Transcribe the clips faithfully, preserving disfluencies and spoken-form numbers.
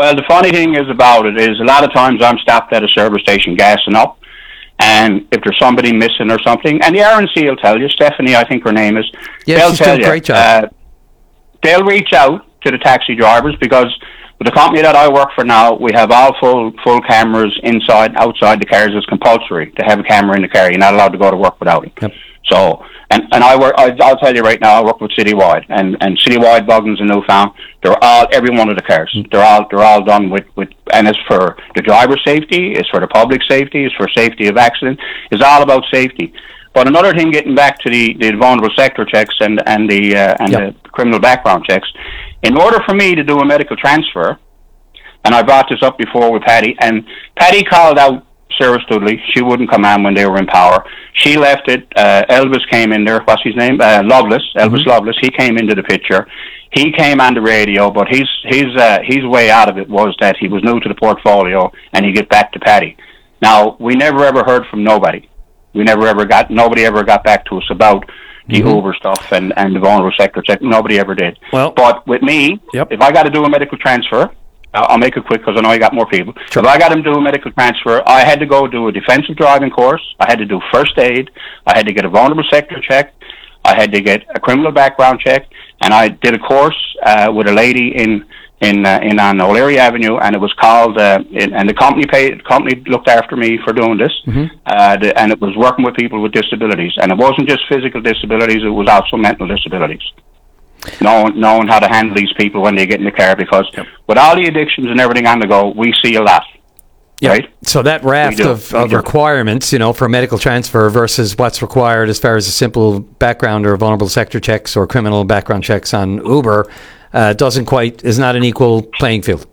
Well, the funny thing is about it is a lot of times I'm stopped at a service station gassing up, and if there's somebody missing or something, and the R N C will tell you, Stephanie, I think her name is, yeah, they'll she's tell doing a you, great job. Uh, they'll reach out to the taxi drivers because with the company that I work for now, we have all full full cameras inside and outside the cars. It's compulsory to have a camera in the car. You're not allowed to go to work without it. Yep. So, and, and I work, I, I'll tell you right now, I work with Citywide, and, and Citywide, Buggins and Newfound, they're all, every one of the cars, mm. they're all, they're all done with, with, and it's for the driver's safety, it's for the public safety, it's for safety of accident, it's all about safety. But another thing, getting back to the, the vulnerable sector checks and, and the, uh, and yep. the criminal background checks, in order for me to do a medical transfer, and I brought this up before with Patty, and Patty called out Sarah Studley. She wouldn't come on when they were in power. She left it. Uh, Elvis came in there. What's his name? Uh, Loveless. Elvis mm-hmm. Loveless. He came into the picture. He came on the radio, but his his uh, his way out of it was that he was new to the portfolio, and he get back to Patty. Now, we never ever heard from nobody. We never ever got, nobody ever got back to us about the mm-hmm. Uber stuff and, and the vulnerable sector check. Nobody ever did. Well, but with me, yep. if I got to do a medical transfer, I'll make it quick because I know I got more people. Sure. If I got him to do a medical transfer, I had to go do a defensive driving course. I had to do first aid. I had to get a vulnerable sector check. I had to get a criminal background check. And I did a course uh, with a lady in in uh, in on O'Leary Avenue, and it was called. Uh, in, and the company paid. The company looked after me for doing this, mm-hmm. uh, the, and it was working with people with disabilities. And it wasn't just physical disabilities; it was also mental disabilities. Knowing, knowing how to handle these people when they get in the car, because yep. with all the addictions and everything on the go, we see a lot. Yep. Right? So that raft of, of requirements, you know, for medical transfer versus what's required as far as a simple background or vulnerable sector checks or criminal background checks on Uber, uh, doesn't quite, is not an equal playing field.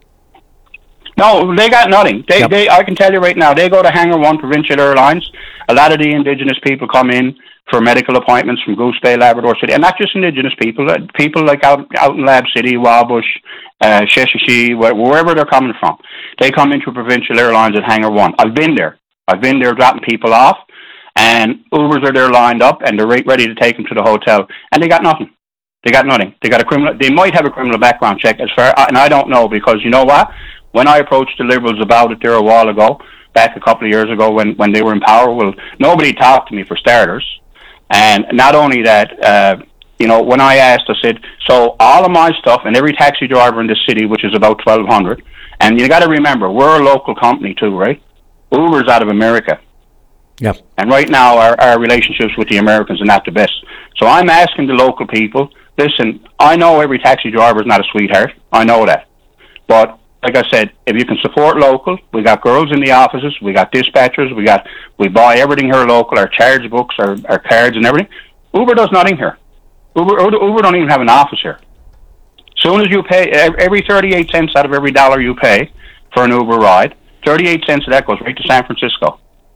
No, they got nothing. They, yep. they, I can tell you right now, they go to Hangar One Provincial Airlines. A lot of the indigenous people come in for medical appointments from Goose Bay, Labrador City, and not just indigenous people, uh, people like out out in Lab City, Wabush, uh, Sheshashi, wh- wherever they're coming from. They come into Provincial Airlines at Hangar One. I've been there. I've been there dropping people off, and Ubers are there lined up, and they're right, ready to take them to the hotel, and they got nothing. They got nothing. They got a criminal. They might have a criminal background check, as far, and I don't know, because you know what? When I approached the Liberals about it there a while ago, back a couple of years ago when, when they were in power, well, nobody talked to me for starters. And not only that, uh, you know, when I asked, I said, so all of my stuff and every taxi driver in this city, which is about twelve hundred, and you got to remember, we're a local company too, right? Uber's out of America. Yep. And right now, our, our relationships with the Americans are not the best. So I'm asking the local people, listen, I know every taxi driver is not a sweetheart. I know that. But like I said, if you can support local, we got girls in the offices, we got dispatchers, we got we buy everything here local, our charge books, our, our cards and everything. Uber does nothing here. Uber, Uber don't even have an office here. As soon as you pay, every thirty-eight cents out of every dollar you pay for an Uber ride, thirty-eight cents of that goes right to San Francisco.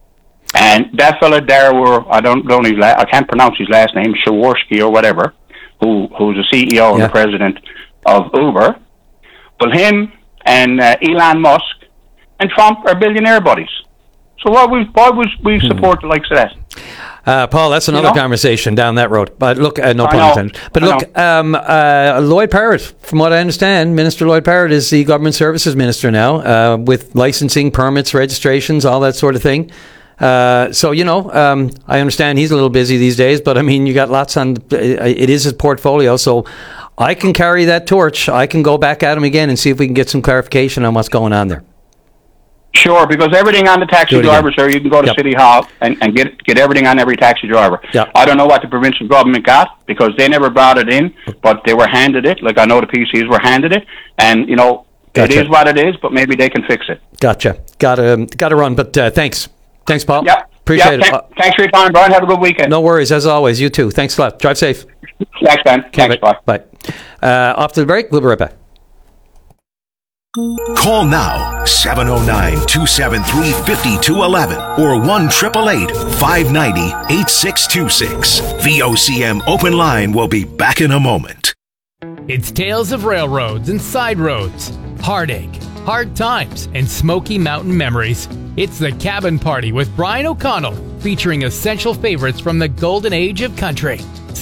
And that fella there, were, I don't don't even, I can't pronounce his last name, Shaworsky or whatever, who who's the C E O and yeah. the president of Uber. Well, him and uh, Elon Musk and Trump are billionaire buddies. So why would why would we support the likes of that? Uh, Paul, that's another you know? conversation down that road. But look, uh, no pun intended. But I look, um, uh, Lloyd Parrott, from what I understand, Minister Lloyd Parrott is the Government Services Minister now, uh, with licensing, permits, registrations, all that sort of thing. Uh, so, you know, um, I understand he's a little busy these days, but I mean, you got lots on, it is his portfolio. So I can carry that torch. I can go back at him again and see if we can get some clarification on what's going on there. Sure, because everything on the taxi driver, sir, you can go to yep. City Hall and, and get get everything on every taxi driver. Yep. I don't know what the provincial government got, because they never brought it in, but they were handed it. Like I know the P Cs were handed it, and, you know, gotcha. It is what it is, but maybe they can fix it. Gotcha. Got to, got to run, but uh, thanks. Thanks, Paul. Yeah. Appreciate yep. it. Uh, thanks for your time, Brian. Have a good weekend. No worries, as always. You too. Thanks a lot. Drive safe. Thanks, Ben. Thanks, bye. Bye. Uh, off to the break. We'll be right back. Call now, seven oh nine, two seven three, five two one one or one eight eight eight, five nine zero, eight six two six. V O C M Open Line will be back in a moment. It's tales of railroads and side roads, heartache, hard times, and Smoky Mountain memories. It's The Cabin Party with Brian O'Connell, featuring essential favorites from the golden age of country.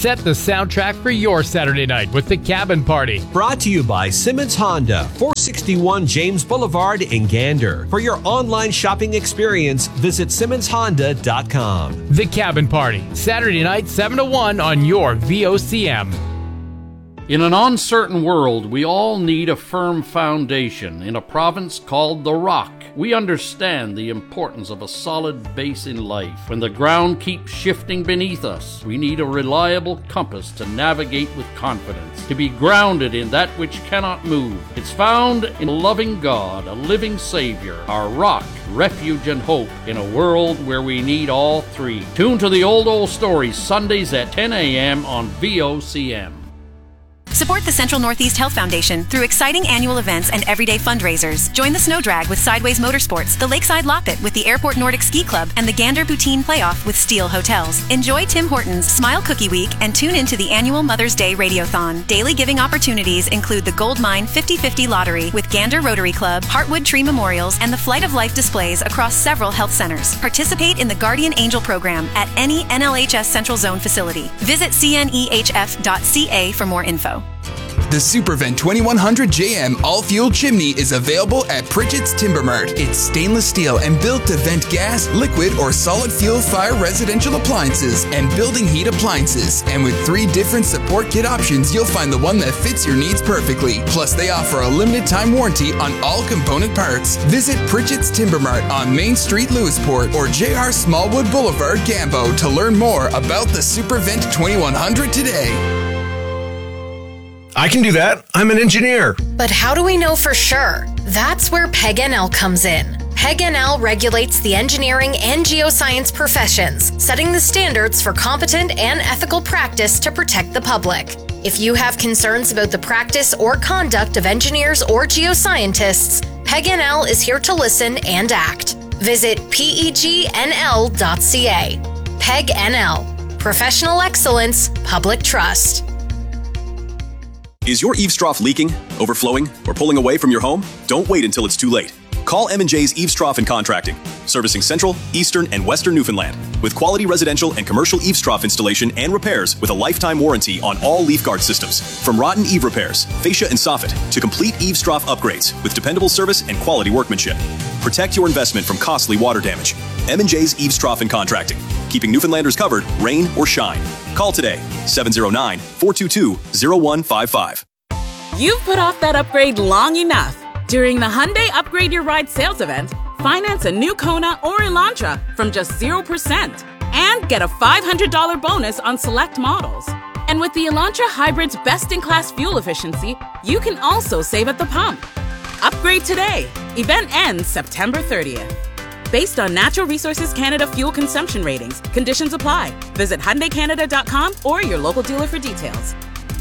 Set the soundtrack for your Saturday night with the Cabin Party. Brought to you by Simmons Honda, four sixty-one James Boulevard in Gander. For your online shopping experience, visit simmons honda dot com. The Cabin Party, Saturday night, seven to one on your V O C M. In an uncertain world, we all need a firm foundation. In a province called the Rock, we understand the importance of a solid base in life. When the ground keeps shifting beneath us, we need a reliable compass to navigate with confidence, to be grounded in that which cannot move. It's found in a loving God, a living Savior, our rock, refuge, and hope in a world where we need all three. Tune to the Old Old Stories, Sundays at ten a.m. on V O C M. Support the Central Northeast Health Foundation through exciting annual events and everyday fundraisers. Join the Snow Drag with Sideways Motorsports, the Lakeside Loppet with the Airport Nordic Ski Club, and the Gander Poutine Playoff with Steel Hotels. Enjoy Tim Hortons Smile Cookie Week and tune into the annual Mother's Day Radiothon. Daily giving opportunities include the Gold Mine fifty fifty Lottery with Gander Rotary Club, Heartwood Tree Memorials, and the Flight of Life displays across several health centers. Participate in the Guardian Angel program at any N L H S Central Zone facility. Visit c n e h f dot c a for more info. The SuperVent twenty-one hundred J M all-fuel chimney is available at Pritchett's Timber Mart. It's stainless steel and built to vent gas, liquid, or solid fuel fire residential appliances and building heat appliances. And with three different support kit options, you'll find the one that fits your needs perfectly. Plus, they offer a limited time warranty on all component parts. Visit Pritchett's Timber Mart on Main Street, Lewisport, or J R Smallwood Boulevard, Gambo to learn more about the SuperVent twenty-one hundred today. I can do that. I'm an engineer. But how do we know for sure? That's where P E G N L comes in. P E G N L regulates the engineering and geoscience professions, setting the standards for competent and ethical practice to protect the public. If you have concerns about the practice or conduct of engineers or geoscientists, P E G N L is here to listen and act. Visit P E G N L dot C A. P E G N L. Professional excellence, public trust. Is your eaves trough leaking, overflowing, or pulling away from your home? Don't wait until it's too late. Call M and J's Eaves Trough and Contracting, servicing Central, Eastern, and Western Newfoundland, with quality residential and commercial eaves trough installation and repairs with a lifetime warranty on all leaf guard systems. From rotten eave repairs, fascia and soffit, to complete eaves trough upgrades with dependable service and quality workmanship. Protect your investment from costly water damage. M and J's Eaves Trough and Contracting, keeping Newfoundlanders covered, rain or shine. Call today, seven oh nine, four two two, oh one five five. You've put off that upgrade long enough. During the Hyundai Upgrade Your Ride sales event, finance a new Kona or Elantra from just zero percent and get a five hundred dollars bonus on select models. And with the Elantra Hybrid's best-in-class fuel efficiency, you can also save at the pump. Upgrade today. Event ends September thirtieth. Based on Natural Resources Canada fuel consumption ratings, conditions apply. Visit Hyundai Canada dot com or your local dealer for details.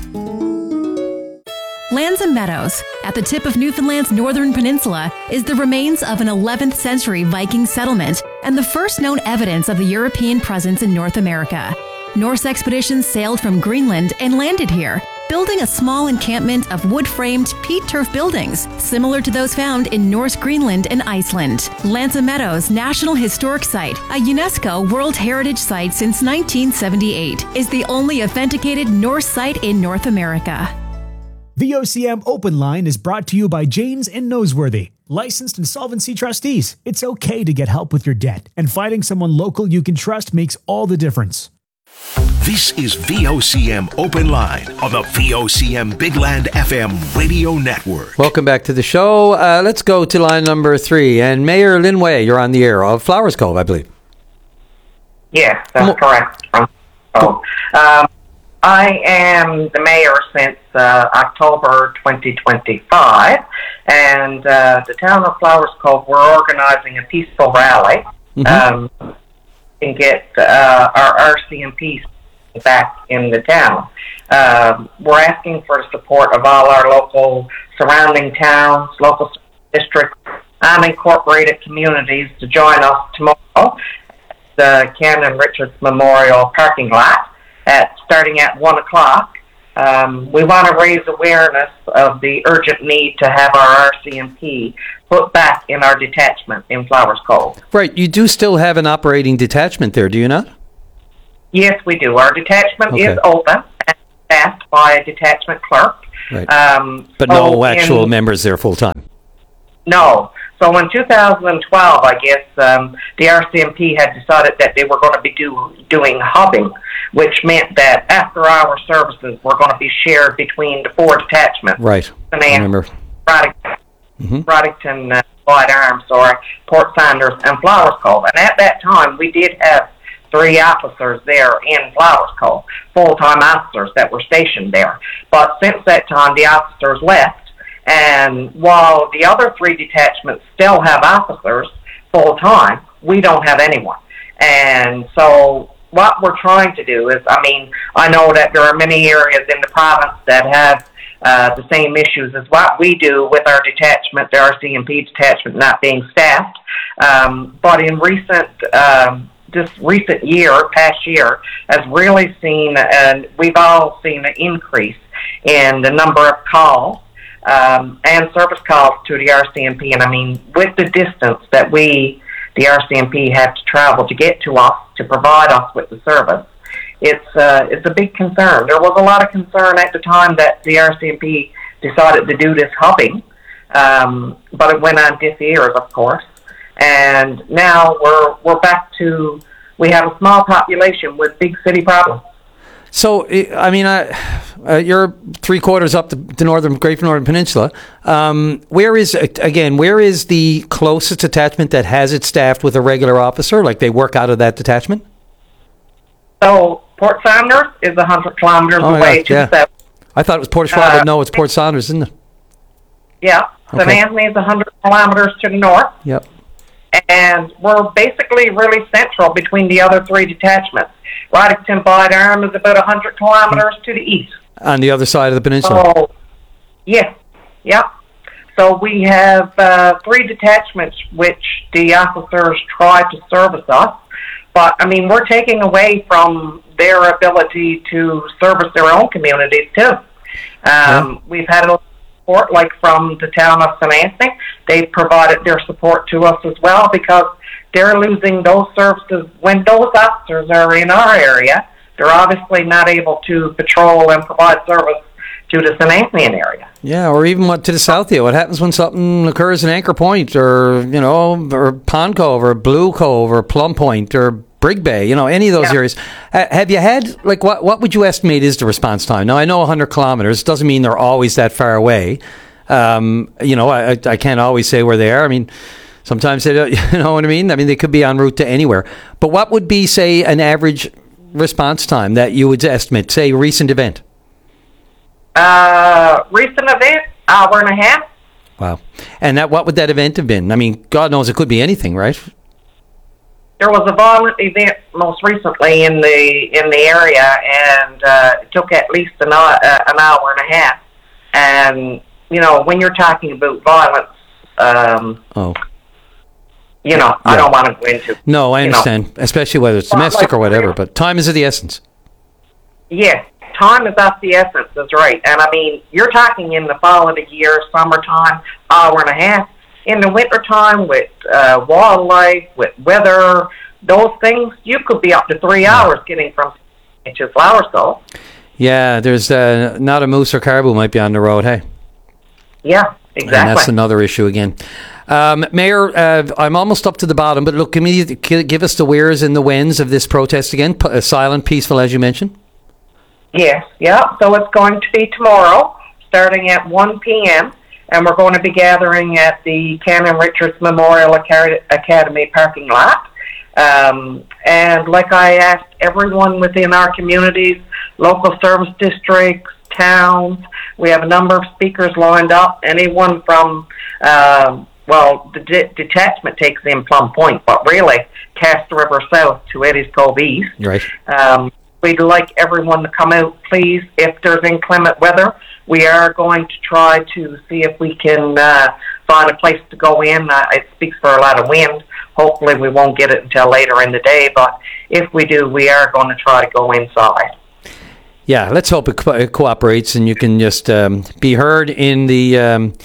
Lands and Meadows, at the tip of Newfoundland's northern peninsula, is the remains of an eleventh century Viking settlement and the first known evidence of a European presence in North America. Norse expeditions sailed from Greenland and landed here, building a small encampment of wood-framed peat turf buildings, similar to those found in Norse Greenland and Iceland. Lands Meadows National Historic Site, a UNESCO World Heritage Site since nineteen seventy-eight, is the only authenticated Norse site in North America. V O C M Open Line is brought to you by Janes and Noseworthy, licensed insolvency trustees. It's okay to get help with your debt, and finding someone local you can trust makes all the difference. This is V O C M Open Line on the V O C M Big Land F M radio network. Welcome back to the show. Uh, let's go to line number three. And Mayor Lynn Way, you're on the air of Flowers Cove, I believe. Yes, that's Mo- correct. Oh, um, I am the mayor since uh, October twenty twenty-five, and uh, the town of Flowers Cove, we're organizing a peaceful rally mm-hmm. um, and get uh, our R C M P back in the town. Uh, we're asking for the support of all our local surrounding towns, local districts, unincorporated communities to join us tomorrow at the Camden Richards Memorial parking lot. At starting at one o'clock. Um, we want to raise awareness of the urgent need to have our R C M P put back in our detachment in Flowers Cove. Right, you do still have an operating detachment there, do you not? Yes, we do. Our detachment Okay. is open and staffed by a detachment clerk. Right. Um, But so no actual in- members there full time. No. So in two thousand twelve, I guess, um, the R C M P had decided that they were going to be do, doing hubbing, which meant that after-hour services were going to be shared between the four detachments. Right. I Samantha, remember. Bradington, Mm-hmm. Bradington uh, White Arms, or Port Sanders, and Flowers Cove. And at that time, we did have three officers there in Flowers Cove, full-time officers that were stationed there. But since that time, the officers left. And while the other three detachments still have officers full-time, we don't have anyone. And so what we're trying to do is, I mean, I know that there are many areas in the province that have uh, the same issues as what we do with our detachment, the R C M P detachment not being staffed. Um, but in recent, um, this recent year, past year, has really seen, and we've all seen an increase in the number of calls um, and service calls to the R C M P. And I mean, with the distance that we, the R C M P, have to travel to get to us, to provide us with the service, it's uh, it's a big concern. There was a lot of concern at the time that the R C M P decided to do this hubbing, um, but it went on deaf ears, of course. And now we're we're back to, we have a small population with big city problems. So, I mean, uh, uh, you're three quarters up the, the northern Great Northern Peninsula. Um, where is, again, where is the closest detachment that has it staffed with a regular officer? Like they work out of that detachment? So Port Sanders is one hundred kilometers Oh my away God, to yeah. the south. I thought it was Port Schwab, Uh, but no, it's Port Saunders, isn't it? Yeah, Okay. Saint Anthony is one hundred kilometers to the north. Yep. And we're basically really central between the other three detachments. Rodington White Arm is about one hundred kilometers to the east. On the other side of the peninsula. So, yes, yep. So we have uh, three detachments which the officers try to service us. But, I mean, we're taking away from their ability to service their own communities, too. Um, Yeah. We've had a little support, like from the town of Saint Anthony. They've provided their support to us as well, because they're losing those services. When those officers are in our area, they're obviously not able to patrol and provide service to the Saint Anthony area. Yeah, or even what to the south here. What happens when something occurs in Anchor Point, or you know, or Pond Cove, or Blue Cove, or Plum Point, or Brig Bay? You know, any of those Yeah. areas. Uh, have you had like what? What would you estimate is the response time? Now, I know one hundred kilometers doesn't mean they're always that far away. Um, you know, I, I can't always say where they are. I mean, sometimes they don't, you know what I mean. I mean, they could be en route to anywhere. But what would be, say, an average response time that you would estimate? Say, recent event. Uh, recent event, hour and a half. Wow. And that what would that event have been? I mean, God knows it could be anything, right? There was a violent event most recently in the in the area, and uh, it took at least an hour, uh, an hour and a half. And you know, when you're talking about violence, um, Oh. you know, I Yeah. don't want to go into. No, I you know. understand, especially whether it's Well, domestic like- or whatever, but time is of the essence. Yes, time is of the essence. That's right. And I mean, you're talking in the fall of the year, summertime, hour and a half. In the wintertime, with uh, wildlife, with weather, those things, you could be up to three hours getting from to Flowers Cove. Yeah, there's uh, not a moose or caribou might be on the road, hey? Yeah, exactly. And that's another issue again. Um, Mayor, uh, I'm almost up to the bottom, but look, give, me, give us the wheres and the whens of this protest again. P- uh, silent, peaceful, as you mentioned. Yes, yeah. So it's going to be tomorrow, starting at one p.m., and we're going to be gathering at the Canon Richards Memorial Acad- Academy parking lot. Um, and like I asked everyone within our communities, local service districts, towns, we have a number of speakers lined up. Anyone from, um, well, the de- detachment takes in Plum Point, but really Cast River South to Eddie's Cove East. Right. Um, we'd like everyone to come out, please. If there's inclement weather, we are going to try to see if we can uh, find a place to go in. Uh, it speaks for a lot of wind. Hopefully we won't get it until later in the day, but if we do, we are going to try to go inside. Yeah, let's hope it, co- it cooperates and you can just um, be heard in the um,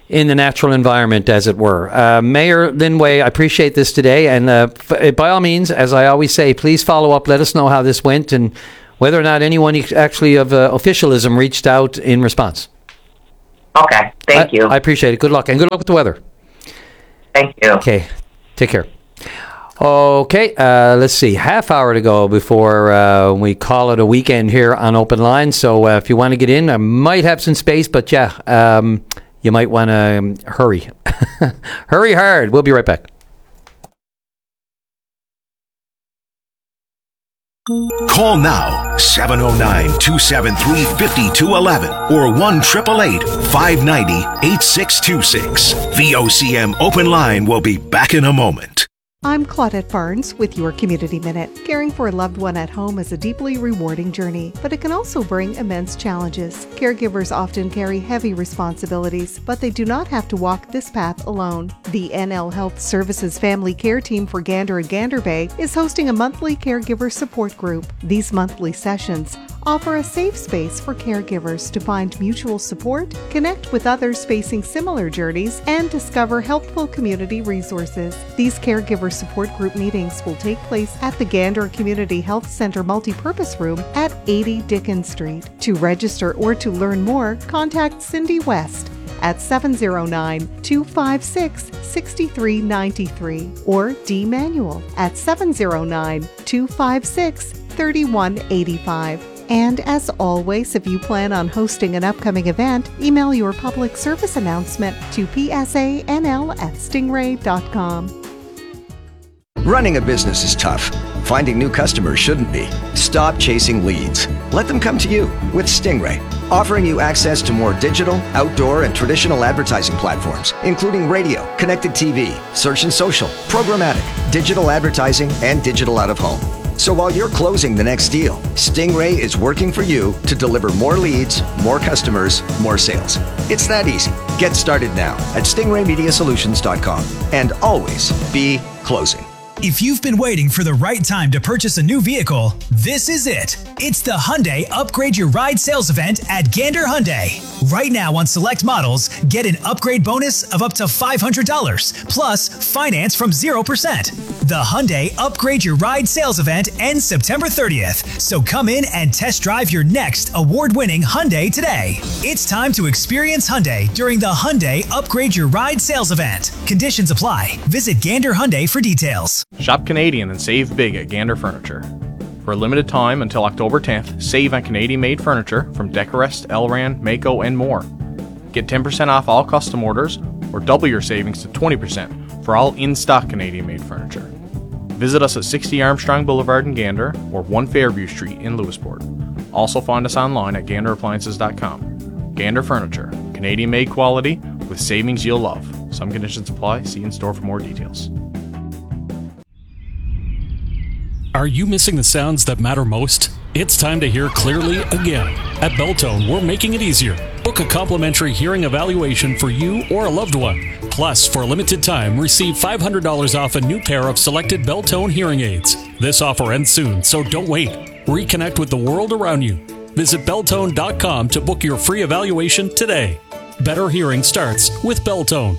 in the natural environment, as it were. Uh, Mayor Linway, I appreciate this today. And uh, f- by all means, as I always say, please follow up. Let us know how this went and whether or not anyone actually of uh, officialism reached out in response. Okay, thank I, you. I appreciate it. Good luck. And good luck with the weather. Thank you. Okay, take care. Okay, uh, let's see. Half hour to go before uh, we call it a weekend here on Open Line. So uh, if you want to get in, I might have some space, but yeah, um, you might want to um, hurry. Hurry hard. We'll be right back. Call now, seven oh nine, two seven three, five two one one or one eight eight eight, five nine zero, eight six two six. V O C M Open Line will be back in a moment. I'm Claudette Barnes with your Community Minute. Caring for a loved one at home is a deeply rewarding journey, but it can also bring immense challenges. Caregivers often carry heavy responsibilities, but they do not have to walk this path alone. The N L Health Services Family Care Team for Gander and Gander Bay is hosting a monthly caregiver support group. These monthly sessions offer a safe space for caregivers to find mutual support, connect with others facing similar journeys, and discover helpful community resources. These caregiver support group meetings will take place at the Gander Community Health Center Multipurpose Room at eighty Dickens Street. To register or to learn more, contact Cindy West at seven oh nine, two five six, six three nine three or Dee Manuel at seven oh nine, two five six, three one eight five. And as always, if you plan on hosting an upcoming event, email your public service announcement to p s a n l at stingray dot com. Running a business is tough. Finding new customers shouldn't be. Stop chasing leads. Let them come to you with Stingray, offering you access to more digital, outdoor, and traditional advertising platforms, including radio, connected T V, search and social, programmatic, digital advertising, and digital out-of-home. So while you're closing the next deal, Stingray is working for you to deliver more leads, more customers, more sales. It's that easy. Get started now at stingray media solutions dot com and always be closing. If you've been waiting for the right time to purchase a new vehicle, this is it. It's the Hyundai Upgrade Your Ride sales event at Gander Hyundai. Right now on select models, get an upgrade bonus of up to five hundred dollars, plus finance from zero percent. The Hyundai Upgrade Your Ride sales event ends September thirtieth, so come in and test drive your next award-winning Hyundai today. It's time to experience Hyundai during the Hyundai Upgrade Your Ride sales event. Conditions apply. Visit Gander Hyundai for details. Shop Canadian and save big at Gander Furniture. For a limited time until October tenth, save on Canadian-made furniture from Decorest, Elran, Mako, and more. Get ten percent off all custom orders or double your savings to twenty percent for all in-stock Canadian-made furniture. Visit us at sixty Armstrong Boulevard in Gander or one Fairview Street in Lewisport. Also find us online at gander appliances dot com. Gander Furniture, Canadian-made quality with savings you'll love. Some conditions apply. See in store for more details. Are you missing the sounds that matter most? It's time to hear clearly again. At Beltone, we're making it easier. Book a complimentary hearing evaluation for you or a loved one. Plus, for a limited time, receive five hundred dollars off a new pair of selected Beltone hearing aids. This offer ends soon, so don't wait. Reconnect with the world around you. Visit beltone dot com to book your free evaluation today. Better hearing starts with Beltone.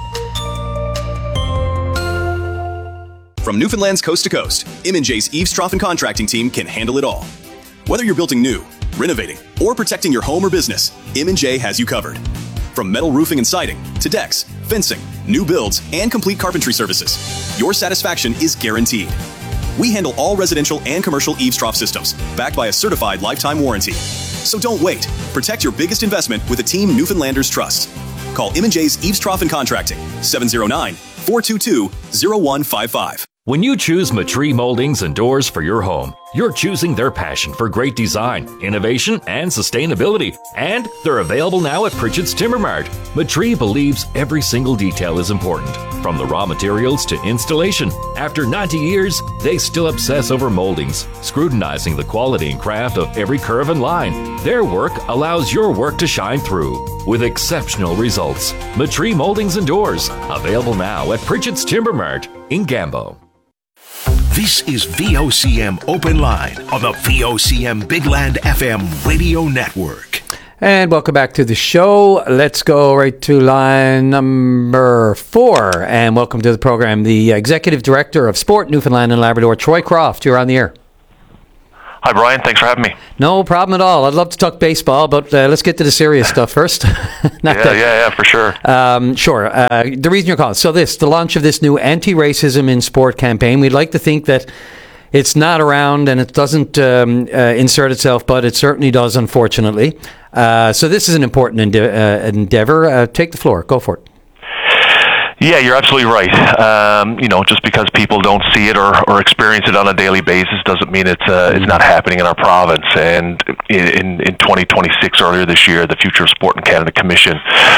From Newfoundland's coast to coast, M and J's Eaves Trough and Contracting team can handle it all. Whether you're building new, renovating, or protecting your home or business, M and J has you covered. From metal roofing and siding to decks, fencing, new builds, and complete carpentry services, your satisfaction is guaranteed. We handle all residential and commercial eaves trough systems, backed by a certified lifetime warranty. So don't wait. Protect your biggest investment with a team Newfoundlanders trust. Call M and J's Eaves Trough and Contracting, seven oh nine, four two two, oh one five five. When you choose Matree Moldings and Doors for your home, you're choosing their passion for great design, innovation, and sustainability. And they're available now at Pritchett's Timber Mart. Matree believes every single detail is important, from the raw materials to installation. After ninety years, they still obsess over moldings, scrutinizing the quality and craft of every curve and line. Their work allows your work to shine through with exceptional results. Matree Moldings and Doors, available now at Pritchett's Timber Mart in Gambo. This is V O C M Open Line on the V O C M Big Land F M radio network. And welcome back to the show. Let's go right to line number four. And welcome to the program, the Executive Director of Sport, Newfoundland and Labrador, Troy Croft. You're on the air. Hi, Brian. Thanks for having me. No problem at all. I'd love to talk baseball, but uh, let's get to the serious stuff first. yeah, yeah, yeah, for sure. Um, sure. Uh, the reason you're calling. So this, the launch of this new anti-racism in sport campaign, we'd like to think that it's not around and it doesn't um, uh, insert itself, but it certainly does, unfortunately. Uh, so this is an important ende- uh, endeavor. Uh, take the floor. Go for it. Yeah, you're absolutely right. Um, you know, just because people don't see it or, or experience it on a daily basis doesn't mean it's uh, it's not happening in our province. And in, in twenty twenty-six, earlier this year, the Future of Sport in Canada Commission,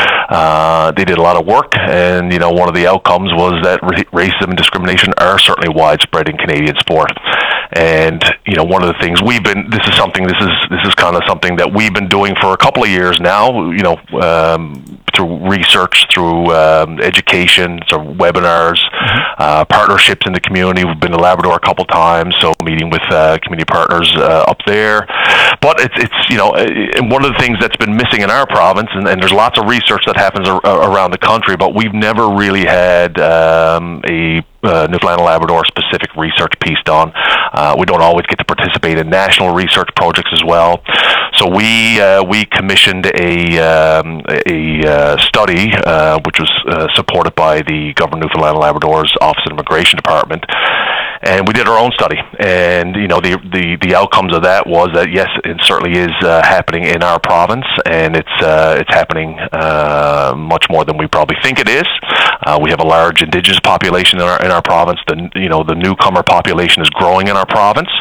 uh, they did a lot of work. And, you know, one of the outcomes was that racism and discrimination are certainly widespread in Canadian sport. And, you know, one of the things we've been, this is something, this is this is kind of something that we've been doing for a couple of years now, you know, um, through research, through um, education, so webinars, mm-hmm. uh, partnerships in the community. We've been to Labrador a couple times, so meeting with uh, community partners uh, up there. But it's, it's you know, and one of the things that's been missing in our province, and, and there's lots of research that happens ar- around the country, but we've never really had um, a Uh, Newfoundland and Labrador specific research piece done. Uh, we don't always get to participate in national research projects as well. So we uh, we commissioned a um, a uh, study uh, which was uh, supported by the Government of Newfoundland and Labrador's Office of Immigration Department. And we did our own study, and you know the, the, the outcomes of that was that yes, it certainly is uh, happening in our province, and it's uh, it's happening uh, much more than we probably think it is. Uh, we have a large Indigenous population in our in our province. The you know the newcomer population is growing in our province.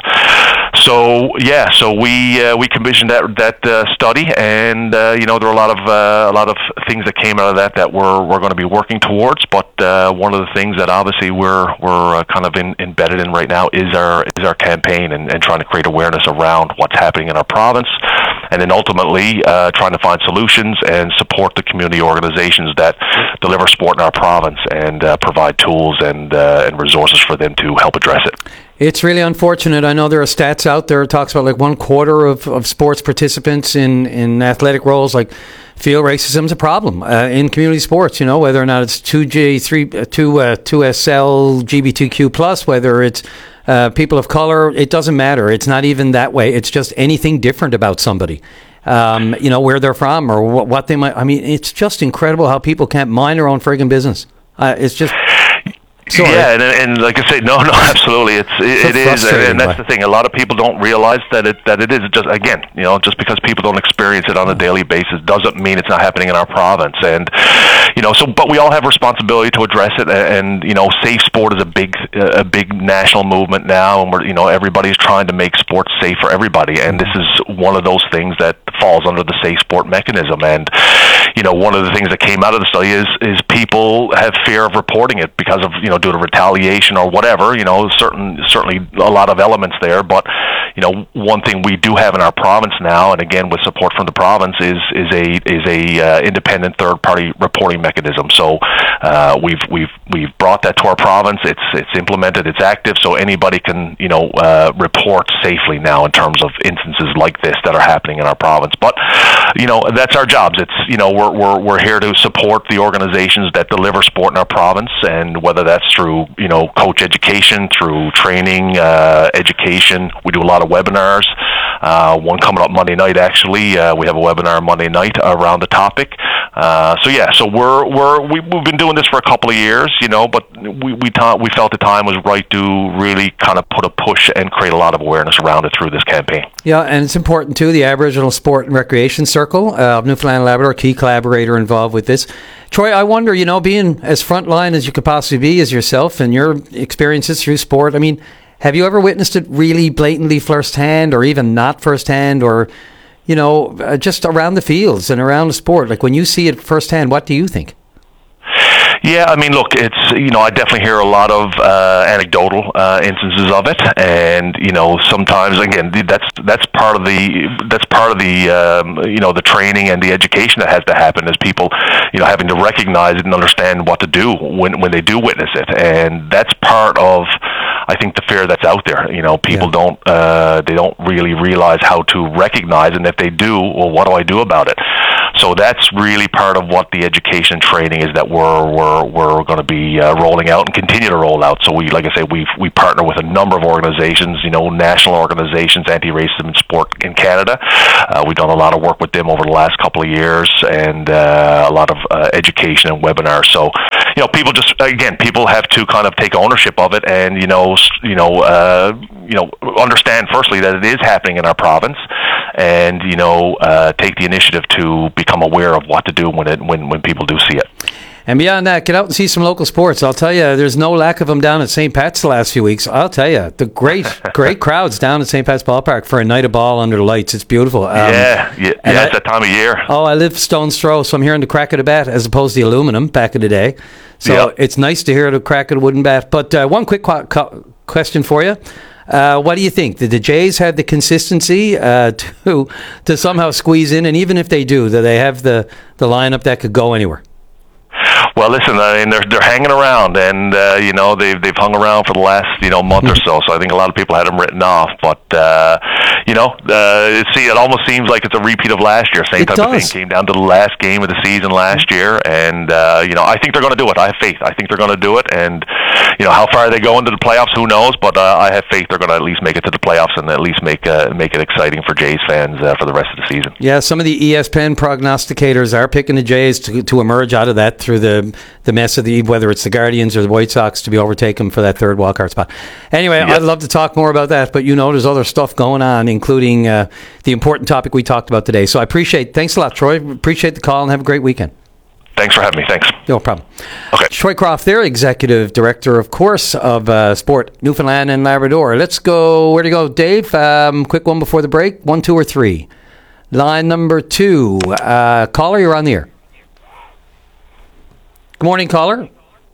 So yeah, so we uh, we commissioned that that uh, study, and uh, you know there are a lot of uh, a lot of things that came out of that that we're we're going to be working towards. But uh, one of the things that obviously we're we're uh, kind of in, embedded in right now is our is our campaign and, and trying to create awareness around what's happening in our province, and then ultimately uh, trying to find solutions and support the community organizations that deliver sport in our province and uh, provide tools and uh, and resources for them to help address it. It's really unfortunate. I know there are stats out there that talks about like one quarter of, of sports participants in, in athletic roles like feel racism is a problem uh, in community sports, you know, whether or not it's two G, three, two, uh, two S L, L G B T Q plus, whether it's uh, people of color, it doesn't matter. It's not even that way. It's just anything different about somebody. Um, you know, where they're from or what, what they might, I mean, it's just incredible how people can't mind their own friggin' business. Uh, it's just... Sorry. Yeah, and, and like I say, no, no, absolutely, it's it, it is, and that's the thing. A lot of people don't realize that it that it is just again, you know, just because people don't experience it on a daily basis doesn't mean it's not happening in our province. And you know, so but we all have responsibility to address it. And you know, safe sport is a big a big national movement now, and we're you know everybody's trying to make sports safe for everybody. And this is one of those things that falls under the safe sport mechanism. And you know, one of the things that came out of the study is is people have fear of reporting it because of you know. due to retaliation or whatever, you know, certain certainly a lot of elements there. But you know, one thing we do have in our province now, and again with support from the province, is is a is a uh, independent third party reporting mechanism. So uh, we've we've we've brought that to our province. It's it's implemented. It's active. So anybody can you know uh, report safely now in terms of instances like this that are happening in our province. But you know, that's our jobs. It's you know we're we're we're here to support the organizations that deliver sport in our province, and whether that's through, you know, coach education, through training, uh, education. We do a lot of webinars. Uh, one coming up Monday night, actually. Uh, we have a webinar Monday night around the topic. Uh, so yeah, so we're we're we, we've been doing this for a couple of years, you know, but we we thought we felt the time was right to really kind of put a push and create a lot of awareness around it through this campaign. Yeah, and it's important too. The Aboriginal Sport and Recreation Circle uh, of Newfoundland and Labrador, key collaborator involved with this. Troy, I wonder, you know, being as frontline as you could possibly be as yourself and your experiences through sport, I mean, have you ever witnessed it really blatantly firsthand or even not firsthand or, you know, uh, just around the fields and around the sport? Like when you see it firsthand, what do you think? Yeah, I mean, look, it's, you know, I definitely hear a lot of uh, anecdotal uh, instances of it, and you know, sometimes again, that's that's part of the that's part of the um, you know the training and the education that has to happen is people, you know, having to recognize it and understand what to do when when they do witness it, and that's part of, I think the fear that's out there, you know, people yeah. don't uh, they don't really realize how to recognize, and if they do, well, what do I do about it? So that's really part of what the education and training is that we're we're we're going to be uh, rolling out and continue to roll out. So we, like I say, we we partner with a number of organizations, you know, national organizations, anti-racism in sport in Canada. Uh, we've done a lot of work with them over the last couple of years, and uh, a lot of uh, education and webinars. So, you know, people just again, people have to kind of take ownership of it, and you know, you know, uh, you know, understand firstly that it is happening in our province, and you know, uh, take the initiative to become aware of what to do when it when when people do see it. And beyond that, get out and see some local sports. I'll tell you, there's no lack of them down at Saint Pat's the last few weeks. I'll tell you, the great, great crowds down at Saint Pat's Ballpark for a night of ball under the lights. It's beautiful. Um, yeah, yeah, yeah it's that time of year. Oh, I live stone's throw, so I'm hearing the crack of the bat as opposed to the aluminum back in the day. So yep. It's nice to hear the crack of the wooden bat. But uh, one quick qu- qu- question for you. Uh, what do you think? Did the Jays have the consistency uh, to to somehow squeeze in? And even if they do, do they have the, the lineup that could go anywhere? Well, listen, I mean, they're they're hanging around, and uh, you know they've they've hung around for the last you know month or so. So I think a lot of people had them written off, but uh, you know, uh, see, it almost seems like it's a repeat of last year. Same it type does. of thing came down to the last game of the season last year, and uh, you know, I think they're going to do it. I have faith. I think they're going to do it, and you know, how far they go into the playoffs, who knows? But uh, I have faith they're going to at least make it to the playoffs and at least make uh, make it exciting for Jays fans uh, for the rest of the season. Yeah, some of the E S P N prognosticators are picking the Jays to to emerge out of that through the the mess of the, whether it's the Guardians or the White Sox, to be overtaken for that third wildcard spot. Anyway, yep. I'd love to talk more about that, but you know there's other stuff going on, including uh, the important topic we talked about today. So I appreciate, thanks a lot, Troy. Appreciate the call and have a great weekend. Thanks for having me. Thanks. No problem. Okay. Troy Croft there, Executive Director, of course, of uh, Sport Newfoundland and Labrador. Let's go, where to go, Dave? Um, quick one before the break. One, two, or three? Line number two. Uh, caller, you're on the air. Good morning, caller.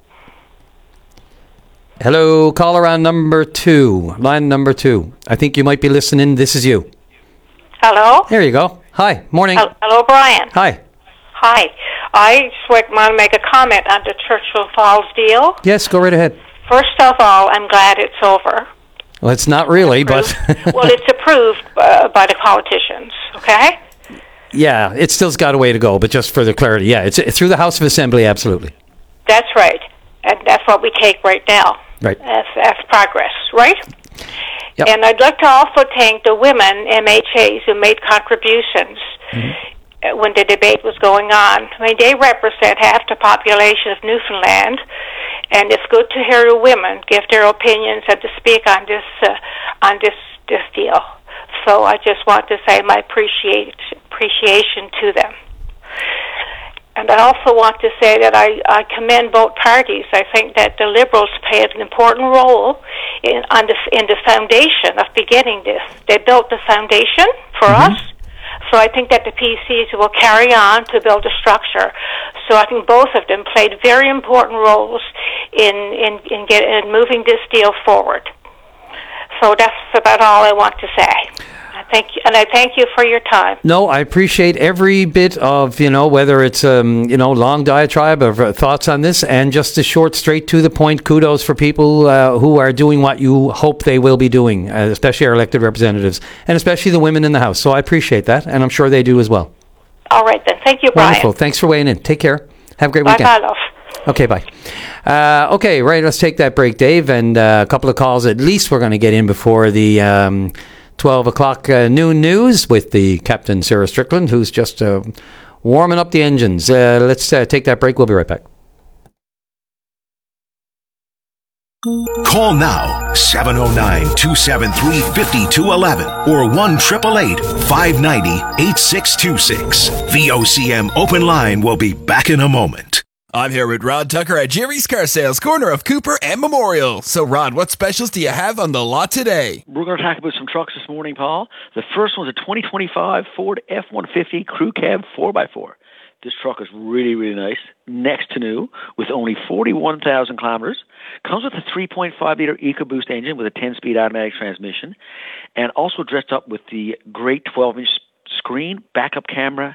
Hello, caller on number two. Line number two. I think you might be listening. This is you. Hello? There you go. Hi. Morning. Hello, Brian. Hi. Hi. I just want to make a comment on the Churchill Falls deal. Yes, go right ahead. First of all, I'm glad it's over. Well, it's not really, but... Well, it's approved uh, by the politicians, okay? Yeah, it still's got a way to go, but just for the clarity, yeah, it's, it's through the House of Assembly, absolutely. That's right. And that's what we take right now. Right. As, as progress, right? Yep. And I'd like to also thank the women M H As who made contributions mm-hmm. when the debate was going on. I mean, they represent half the population of Newfoundland, and it's good to hear the women give their opinions and to speak on this uh, on this this deal. So I just want to say my appreciate, appreciation to them. And I also want to say that I, I commend both parties. I think that the Liberals played an important role in, on the, in the foundation of beginning this. They built the foundation for mm-hmm. us. So I think that the P Cs will carry on to build a structure. So I think both of them played very important roles in, in, in, get, in moving this deal forward. So that's about all I want to say. I thank you, and I thank you for your time. No, I appreciate every bit of, you know, whether it's, um, you know, long diatribe of uh, thoughts on this and just a short, straight to the point kudos for people uh, who are doing what you hope they will be doing, uh, especially our elected representatives, and especially the women in the House. So I appreciate that, and I'm sure they do as well. All right, then. Thank you, Brian. Wonderful. Thanks for weighing in. Take care. Have a great bye, weekend. Bye, love. Okay, bye. Uh, okay, right, let's take that break, Dave, and uh, a couple of calls at least we're going to get in before the um, twelve o'clock uh, noon news with the Captain Sarah Strickland, who's just uh, warming up the engines. Uh, let's uh, take that break. We'll be right back. Call now, seven oh nine, two seven three, five two one one or one eight eight eight, five nine zero, eight six two six. V O C M Open Line will be back in a moment. I'm here with Rod Tucker at Jerry's Car Sales, corner of Cooper and Memorial. So, Rod, what specials do you have on the lot today? We're going to talk about some trucks this morning, Paul. The first one's a twenty twenty-five Ford F one fifty Crew Cab four by four. This truck is really, really nice, next to new, with only forty-one thousand kilometers. Comes with a three point five liter EcoBoost engine with a ten-speed automatic transmission, and also dressed up with the great twelve inch screen, backup camera,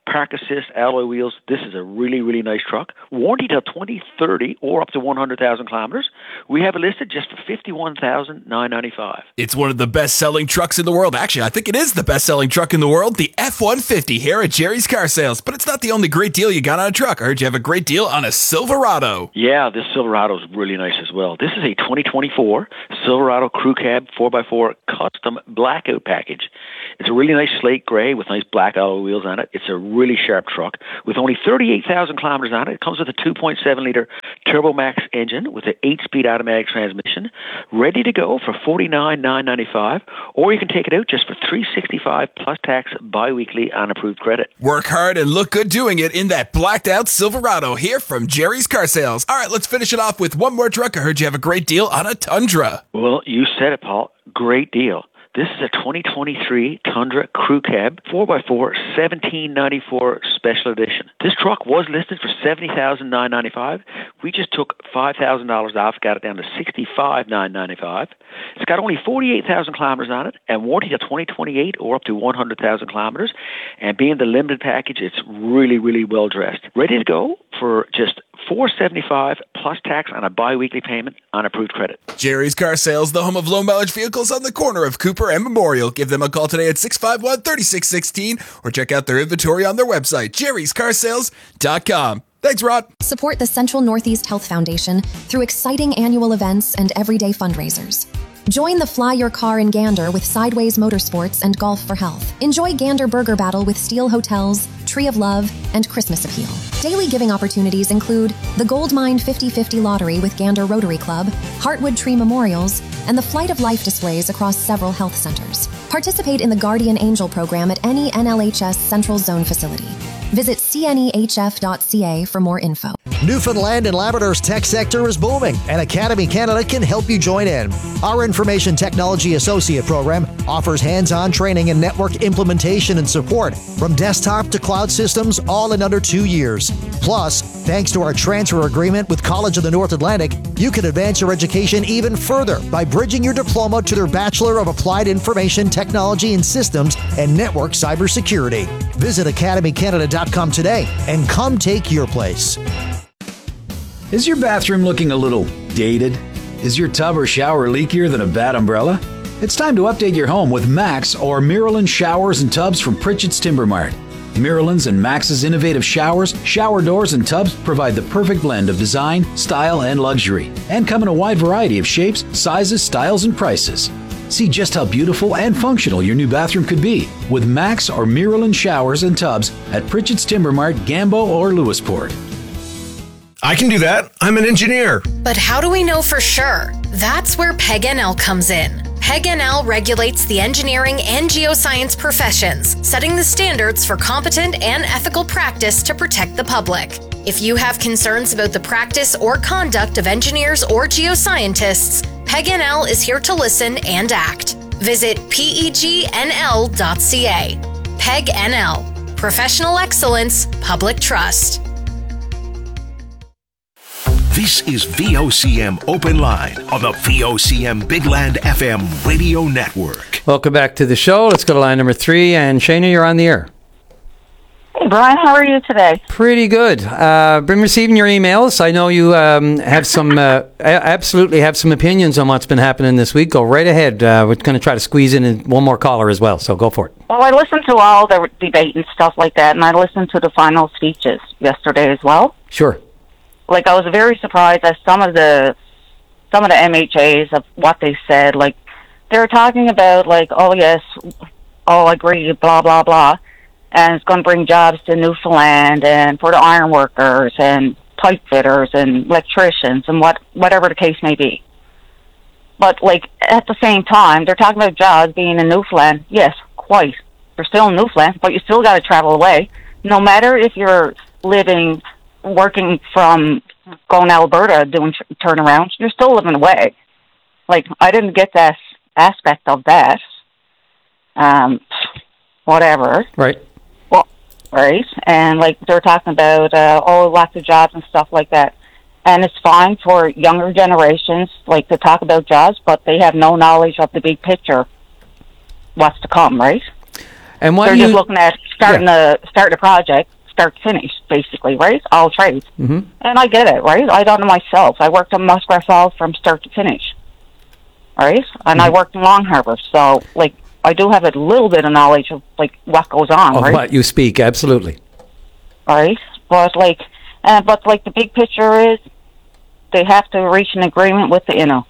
park assist, alloy wheels. This is a really, really nice truck. Warranty till twenty thirty or up to one hundred thousand kilometers. We have it listed just for fifty-one thousand nine hundred ninety-five dollars. It's one of the best-selling trucks in the world. Actually, I think it is the best-selling truck in the world, the F one fifty here at Jerry's Car Sales. But it's not the only great deal you got on a truck. I heard you have a great deal on a Silverado. Yeah, this Silverado is really nice as well. This is a twenty twenty-four Silverado Crew Cab four by four custom blackout package. It's a really nice slate gray with nice black alloy wheels on it. It's a really sharp truck with only thirty-eight thousand kilometers on it. It comes with a two point seven liter TurboMax engine with an eight-speed automatic transmission, ready to go for forty-nine thousand nine hundred ninety-five dollars, or you can take it out just for three hundred sixty-five dollars plus tax bi-weekly on approved credit. Work hard and look good doing it in that blacked-out Silverado here from Jerry's Car Sales. All right, let's finish it off with one more truck. I heard you have a great deal on a Tundra. Well, you said it, Paul. Great deal. This is a twenty twenty-three Tundra Crew Cab four by four seventeen ninety-four Special Edition. This truck was listed for seventy thousand nine hundred ninety-five dollars. We just took five thousand dollars off, got it down to sixty-five thousand nine hundred ninety-five dollars. It's got only forty-eight thousand kilometers on it and warranty till twenty twenty-eight or up to one hundred thousand kilometers. And being the limited package, it's really, really well dressed. Ready to go for just four hundred seventy-five dollars plus tax on a bi-weekly payment on approved credit. Jerry's Car Sales, the home of low-mileage vehicles on the corner of Cooper and Memorial. Give them a call today at six five one, three six one six or check out their inventory on their website, jerrys car sales dot com. Thanks, Rod. Support the Central Northeast Health Foundation through exciting annual events and everyday fundraisers. Join the Fly Your Car in Gander with Sideways Motorsports and Golf for Health. Enjoy Gander Burger Battle with Steel Hotels, Tree of Love, and Christmas Appeal. Daily giving opportunities include the Gold Mine fifty fifty Lottery with Gander Rotary Club, Heartwood Tree Memorials, and the Flight of Life displays across several health centers. Participate in the Guardian Angel program at any N L H S Central Zone facility. Visit c n e h f dot c a for more info. Newfoundland and Labrador's tech sector is booming, and Academy Canada can help you join in. Our Information Technology Associate program offers hands-on training in network implementation and support, from desktop to cloud systems, all in under two years. Plus, thanks to our transfer agreement with College of the North Atlantic, you can advance your education even further by bridging your diploma to their Bachelor of Applied Information Technology and Systems and Network Cybersecurity. Visit academy canada dot com today and come take your place. Is your bathroom looking a little dated? Is your tub or shower leakier than a bad umbrella? It's time to update your home with Max or Miralyn showers and tubs from Pritchett's Timber Mart. Miralyn's and Max's innovative showers, shower doors, and tubs provide the perfect blend of design, style, and luxury, and come in a wide variety of shapes, sizes, styles, and prices. See just how beautiful and functional your new bathroom could be with Max or Miralyn showers and tubs at Pritchett's Timber Mart, Gambo, or Lewisport. I can do that. I'm an engineer. But how do we know for sure? That's where Peg N L comes in. Peg N L regulates the engineering and geoscience professions, setting the standards for competent and ethical practice to protect the public. If you have concerns about the practice or conduct of engineers or geoscientists, Peg N L is here to listen and act. Visit peg dot c a. Peg N L. Professional excellence, public trust. This is V O C M Open Line on the V O C M Big Land F M radio network. Welcome back to the show. Let's go to line number three. And Shana, you're on the air. Hey, Brian, how are you today? Pretty good. Uh, been receiving your emails. I know you um, have some, uh, absolutely have some opinions on what's been happening this week. Go right ahead. Uh, we're going to try to squeeze in one more caller as well, so go for it. Well, I listened to all the debate and stuff like that, and I listened to the final speeches yesterday as well. Sure. Like, I was very surprised at some of the some of the M H As of what they said. Like, they were talking about, like, oh, yes, oh, I agree, blah, blah, blah. And it's going to bring jobs to Newfoundland and for the iron workers and pipe fitters and electricians and what whatever the case may be. But, like, at the same time, they're talking about jobs being in Newfoundland. Yes, quite. They're still in Newfoundland, but you still got to travel away. No matter if you're living, working from going to Alberta doing t- turnarounds, you're still living away. Like, I didn't get that aspect of that. Um, whatever. Right. Right, and like they're talking about uh, oh, lots of jobs and stuff like that, and it's fine for younger generations like to talk about jobs, but they have no knowledge of the big picture, what's to come, right? And what they're you, just looking at starting yeah. the start the project, start to finish, basically, right? All trades. Mm-hmm. And I get it, right? I done it myself. I worked on Muskrat Falls from start to finish, right? And mm-hmm. I worked in Long Harbour, so like I do have a little bit of knowledge of like what goes on, of right? what you speak, absolutely. Right, but like, uh, but like the big picture is they have to reach an agreement with the Innu,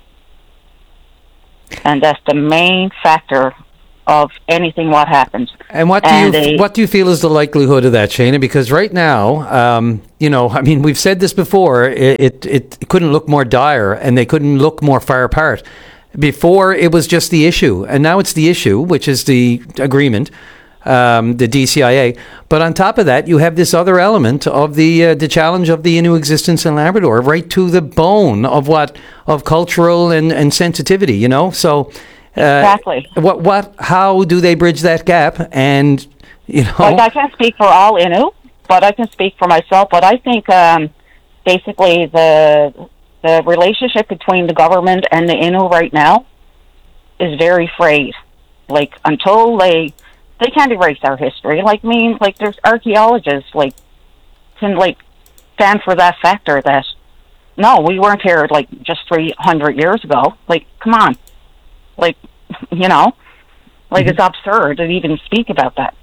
and that's the main factor of anything what happens. And what do and you they, what do you feel is the likelihood of that, Shana? Because right now, um, you know, I mean, we've said this before. It, it it couldn't look more dire, and they couldn't look more far apart. Before it was just the issue, and now it's the issue, which is the agreement, um, the D C I A. But on top of that, you have this other element of the uh, the challenge of the Innu existence in Labrador, right to the bone of what of cultural and, and sensitivity. You know, so. Uh, exactly. What? What? How do they bridge that gap? And you know, like I can't speak for all Innu, but I can speak for myself. But I think um, basically the the relationship between the government and the Innu right now is very frayed. Like until they they can't erase our history. Like I mean, like there's archaeologists like can like stand for that factor that no, we weren't here like just three hundred years ago. Like come on. Like, you know, like mm-hmm. it's absurd to even speak about that.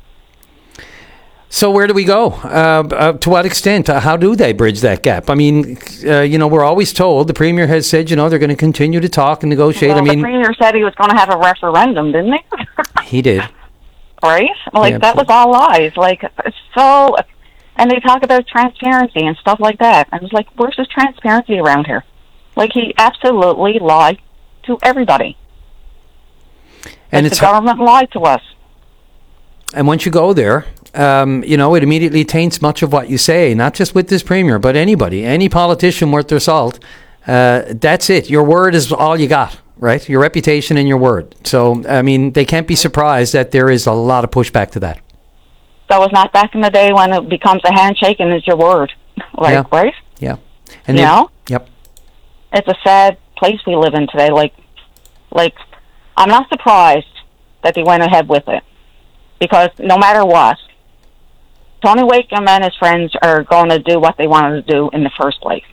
So where do we go? Uh, uh, to what extent? Uh, how do they bridge that gap? I mean, uh, you know, we're always told, the Premier has said, you know, they're going to continue to talk and negotiate. Well, I mean, the Premier said he was going to have a referendum, didn't he? He did. Right? Like, yeah, that was all lies. Like, it's so... And they talk about transparency and stuff like that. I was like, where's the transparency around here? Like, he absolutely lied to everybody. And it's the government lied to us. And once you go there, um, you know, it immediately taints much of what you say, not just with this Premier, but anybody, any politician worth their salt. Uh, that's it. Your word is all you got, right? Your reputation and your word. So, I mean, they can't be surprised that there is a lot of pushback to that. That was not back in the day when it becomes a handshake and it's your word. Like, yeah. right? Yeah. And you then, know? Yep. It's a sad place we live in today. Like, like, I'm not surprised that they went ahead with it, because no matter what, Tony Wakeham and his friends are going to do what they wanted to do in the first place,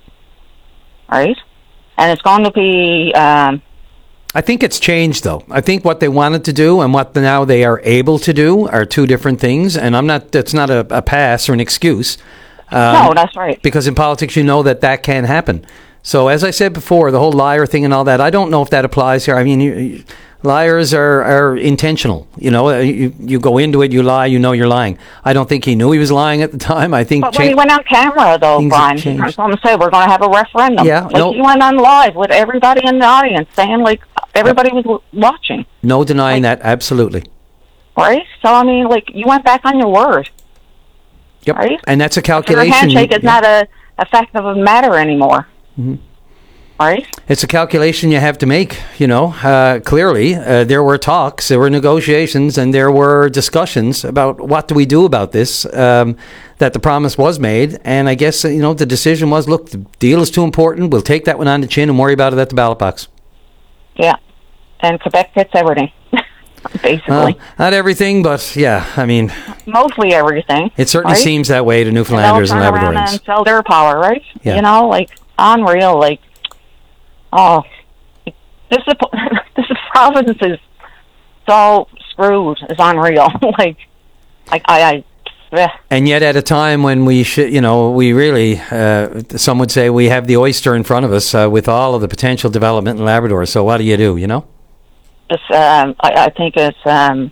right? And it's going to be... Um, I think it's changed, though. I think what they wanted to do and what now they are able to do are two different things, and I'm not. That's not a, a pass or an excuse. Um, no, that's right. Because in politics, you know that that can happen. So, as I said before, the whole liar thing and all that, I don't know if that applies here. I mean, you, you, liars are, are intentional. You know, you, you go into it, you lie, you know you're lying. I don't think he knew he was lying at the time. I think... But when cha- he went on camera, though, Brian, he was going to say, we're going to have a referendum. Yeah, like, no, he went on live with everybody in the audience saying, like, everybody was watching. No denying like, that, absolutely. Right? So, I mean, like, you went back on your word. Yep. Right? And that's a calculation. Your handshake is yeah. not a, a fact of a matter anymore. Mm-hmm. Right? It's a calculation you have to make, you know. Uh, clearly, uh, there were talks, there were negotiations, and there were discussions about what do we do about this, um, that the promise was made. And I guess, you know, the decision was, look, the deal is too important. We'll take that one on the chin and worry about it at the ballot box. Yeah. And Quebec gets everything, basically. Well, not everything, but, yeah, I mean... Mostly everything. It certainly right? seems that way to Newfoundlanders and, and Labradorians. And sell their power, right? Yeah. You know, like, unreal, like... Oh, this is, this is province is so screwed. It's unreal. like, like I, I yeah. And yet, at a time when we should, you know, we really, uh, some would say, we have the oyster in front of us uh, with all of the potential development in Labrador. So, what do you do? You know, it's. Um, I, I think it's um,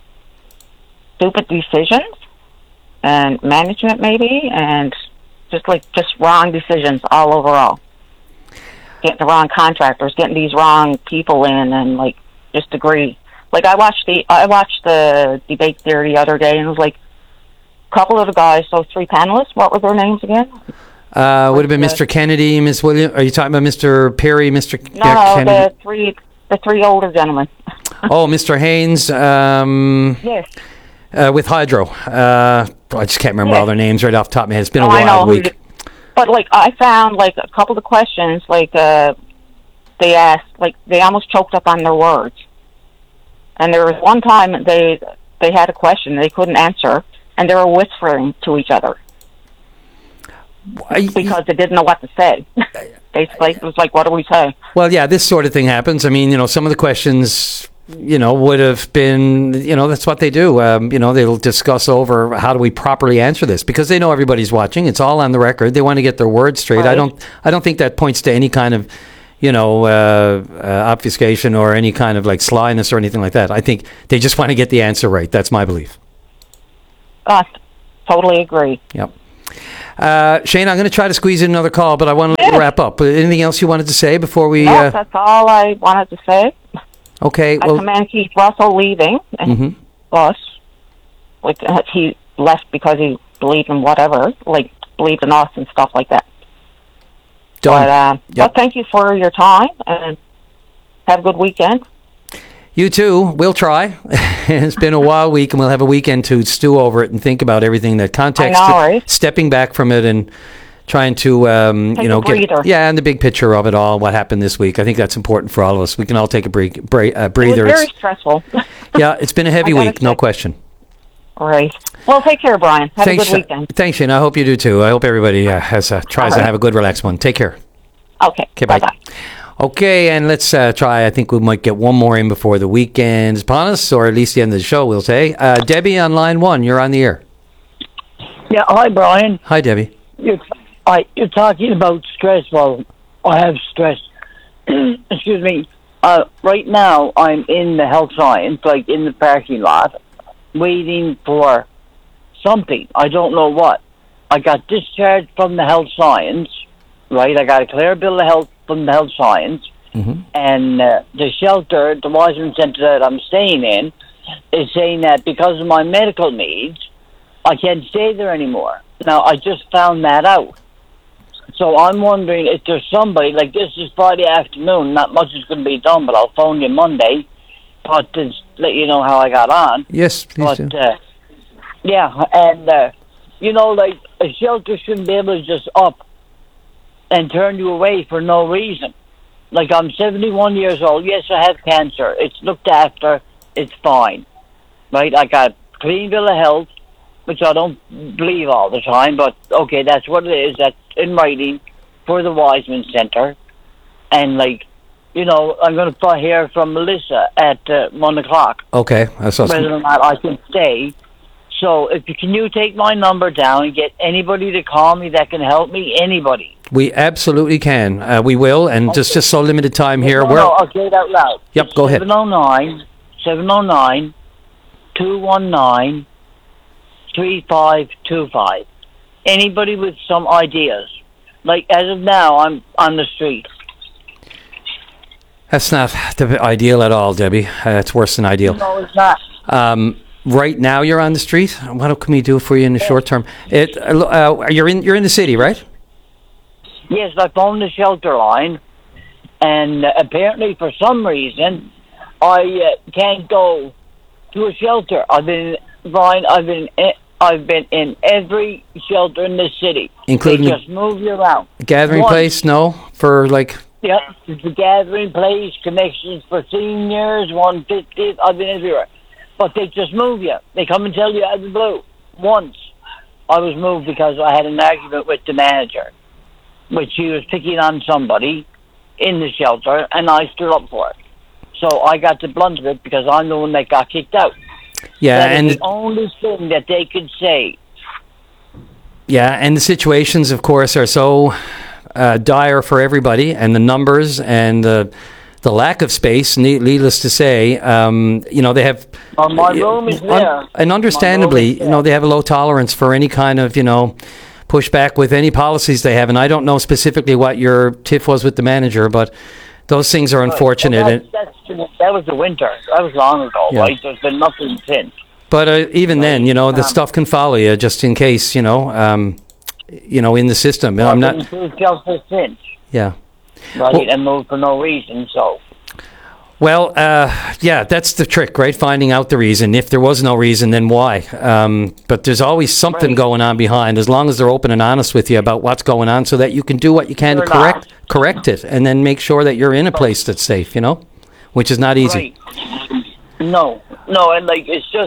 stupid decisions and management, maybe, and just like just wrong decisions all overall. Getting the wrong contractors, getting these wrong people in, and like just agree. Like I watched the I watched the debate there the other day, and it was like a couple of the guys, those three panelists. What were their names again? Uh, would have been Mister Kennedy, Miss Williams. Are you talking about Mister Perry, Mister No, no, the three the three older gentlemen. Oh, Mister Haynes. Um, yes. Uh, with Hydro. Uh, I just can't remember yes. all their names right off the top of my head. It's been oh, a wild week. But, like, I found, like, a couple of questions, like, uh, they asked, like, they almost choked up on their words. And there was one time they they had a question they couldn't answer, and they were whispering to each other I, because they didn't know what to say. Basically, it was like, what do we say? Well, yeah, this sort of thing happens. I mean, you know, some of the questions, you know, would have been, you know, that's what they do. Um, you know, they'll discuss over how do we properly answer this, because they know everybody's watching. It's all on the record. They want to get their words straight. Right. I don't, I don't think that points to any kind of, you know, uh, uh, obfuscation or any kind of like slyness or anything like that. I think they just want to get the answer right. That's my belief. Uh, totally agree. Yep. Uh, Shane, I'm going to try to squeeze in another call, but I want to Yeah. wrap up. Anything else you wanted to say before we... No, Uh, that's all I wanted to say. okay, I well... commend Keith Russell leaving Mhm. us. Like, uh, he left because he believed in whatever, like, believed in us and stuff like that. Done. But, uh, Yep. but thank you for your time, and have a good weekend. You too. We'll try. It's been a wild week, and we'll have a weekend to stew over it and think about everything, that context, I know, right? stepping back from it and trying to, um, Take you know, a breather. yeah, and the big picture of it all, what happened this week. I think that's important for all of us. We can all take a break, break, uh, breather. It was very It's- stressful. yeah, it's been a heavy I gotta week, no question. All right. Well, take care, Brian. Have Thanks, a good weekend. Thanks, Shane. I hope you do too. I hope everybody uh, has uh, tries All to right. have a good, relaxed one. Take care. Okay. Okay, bye. Okay, and let's uh, try. I think we might get one more in before the weekend's upon us, or at least the end of the show, we'll say. Uh, Debbie on line one, you're on the air. Yeah, hi, Brian. Hi, Debbie. You're, I, you're talking about stress. Well, I have stress. Excuse me. Uh, right now, I'm in the health science, like in the parking lot, waiting for something. I don't know what. I got discharged from the health science, right? I got a clear bill of health from the health science, mm-hmm. and uh, the shelter, the Wiseman Center that I'm staying in, is saying that because of my medical needs, I can't stay there anymore. Now, I just found that out. So I'm wondering if there's somebody, like this is Friday afternoon, not much is going to be done, but I'll phone you Monday, but to let you know how I got on. Yes, please But, do. uh, yeah, and, uh, you know, like, a shelter shouldn't be able to just up and turn you away for no reason. Like, I'm seventy-one years old. Yes, I have cancer. It's looked after. It's fine. Right? I got clean bill of health, which I don't believe all the time, but okay, that's what it is. That's in writing for the Wiseman Center. And, like, you know, I'm going to hear from Melissa at uh, one o'clock. Okay, I saw Whether or not I can stay. So, if you, can you take my number down and get anybody to call me that can help me? Anybody. We absolutely can. Uh, we will, and just, just so limited time here. No, We're, no, I'll get it out loud. Yep, go ahead. seven oh nine, seven oh nine, two one nine, three five two five. Anybody with some ideas. Like, as of now, I'm on the street. That's not the ideal at all, Debbie. Uh, it's worse than ideal. No, it's not. Um, right now, you're on the street. What can we do for you in the short term? It, uh, you're in. You're in the city, right? Yes, I phoned the shelter line, and uh, apparently, for some reason, I uh, can't go to a shelter. I've been, Brian. I've been. I've been in every shelter in the city. Including they the just move you around. Gathering One, place? No, for like. Yep, it's the gathering place, connections for seniors, one fiftieth. I've been everywhere, but they just move you. They come and tell you out of the blue. Once, I was moved because I had an argument with the manager, which she was picking on somebody in the shelter, and I stood up for it. So I got the blunt of it because I'm the one that got kicked out. Yeah, that and is the only thing that they could say. Yeah, and the situations, of course, are so uh, dire for everybody, and the numbers and the the lack of space. ne- Needless to say, um, you know they have. Uh, my room is un- there. and understandably, you know they have a low tolerance for any kind of you know pushback with any policies they have. And I don't know specifically what your tiff was with the manager, but those things are unfortunate. Well, and, that's, that's, that was the winter. That was long ago, Yeah. right? There's been nothing since. But uh, even then, you know, the Um, stuff can follow you just in case, you know, um, you know, in the system. I'm not. I've been shelter since, Yeah. right? Well- and moved for no reason, so. Well, uh, yeah, that's the trick, right? Finding out the reason. If there was no reason, then why? Um, but there's always something Right. going on behind, as long as they're open and honest with you about what's going on, so that you can do what you can They're to correct correct it, and then make sure that you're in a place that's safe. You know, which is not easy. Right. No, no, and like it's just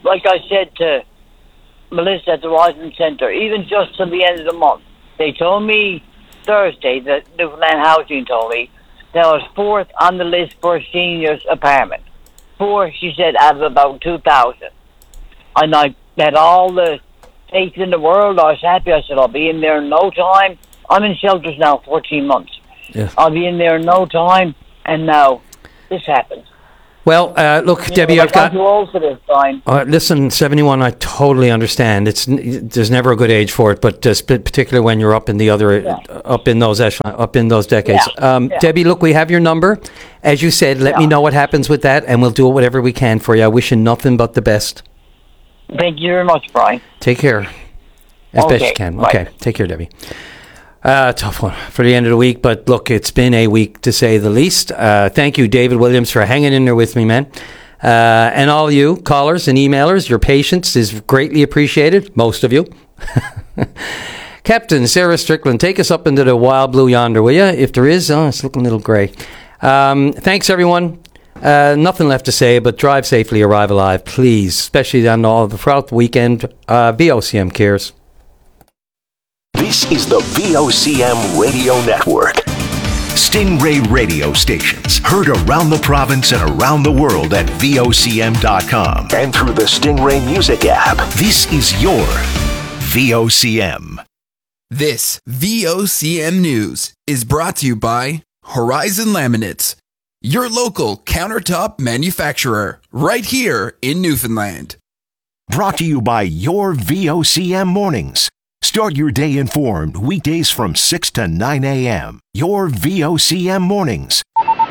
like I said to Melissa at the Rising Centre, even just till the end of the month, they told me Thursday, that Newfoundland Housing told me, that I was fourth on the list for a seniors apartment. Four, she said, out of about two thousand. And I had all the faith in the world. I was happy. I said, I'll be in there in no time. I'm in shelters now fourteen months. Yeah. I'll be in there in no time. And now this happens. Well, uh, look, You Debbie, know, I've got... I'm too old for this time. Uh, listen, seventy-one, I totally understand. It's there's never a good age for it, but uh, particularly when you're up in the other, Yeah. up in those echelon, up in those decades. Yeah. Um, Yeah. Debbie, look, we have your number. As you said, let me Yeah. know what happens with that, and we'll do whatever we can for you. I wish you nothing but the best. Thank you very much, Brian. Take care, as best Okay, you can. bye. Okay, take care, Debbie. Uh, tough one for the end of the week, but look, it's been a week to say the least. Uh, thank you, David Williams, for hanging in there with me, man. Uh, and all you callers and emailers, your patience is greatly appreciated, most of you. Captain Sarah Strickland, take us up into the wild blue yonder, will you? If there is, oh, it's looking a little grey. Um, thanks, everyone. Uh, nothing left to say, but drive safely, arrive alive, please, especially on all throughout the weekend. Uh, V O C M cares. This is the V O C M Radio Network. Stingray radio stations heard around the province and around the world at V O C M dot com and through the Stingray Music app. This is your V O C M. This V O C M News is brought to you by Horizon Laminates, your local countertop manufacturer, right here in Newfoundland. Brought to you by your V O C M Mornings. Start your day informed weekdays from six to nine a.m. Your V O C M Mornings.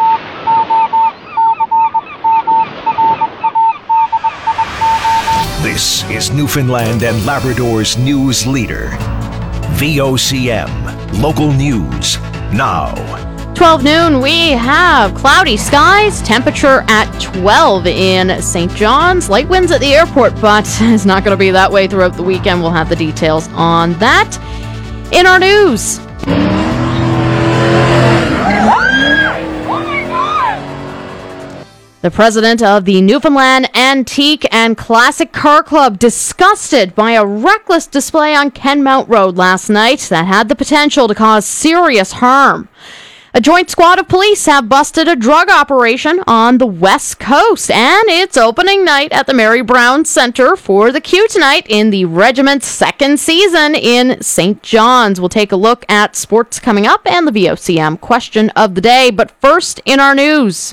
This is Newfoundland and Labrador's news leader. V O C M. Local news now. twelve noon, we have cloudy skies, temperature at twelve in Saint John's. Light winds at the airport, but it's not going to be that way throughout the weekend. We'll have the details on that in our news. The president of the Newfoundland Antique and Classic Car Club disgusted by a reckless display on Kenmount Road last night that had the potential to cause serious harm. A joint squad of police have busted a drug operation on the West Coast, and it's opening night at the Mary Brown Center for the Q tonight in the regiment's second season in Saint John's. We'll take a look at sports coming up and the V O C M question of the day, but first in our news.